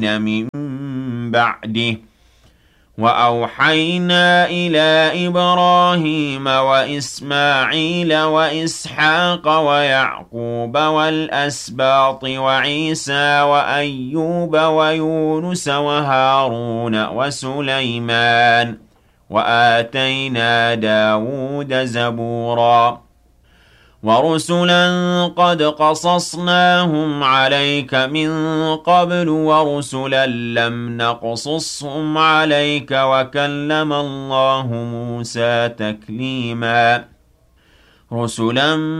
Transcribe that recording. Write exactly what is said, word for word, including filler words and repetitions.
من بعده وأوحينا إلى إبراهيم وإسماعيل وإسحاق ويعقوب والأسباط وعيسى وأيوب ويونس وهارون وسليمان وآتينا داود زبورا ورسلا قد قصصناهم عليك من قبل ورسلا لم نقصصهم عليك وكلم الله موسى تكليما رسلا